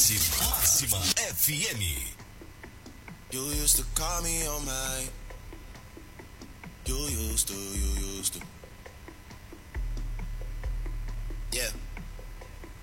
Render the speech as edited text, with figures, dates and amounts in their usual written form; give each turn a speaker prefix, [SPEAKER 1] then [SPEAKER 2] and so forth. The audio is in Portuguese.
[SPEAKER 1] Máxima FM.
[SPEAKER 2] You used to call me on my. You used to. Yeah.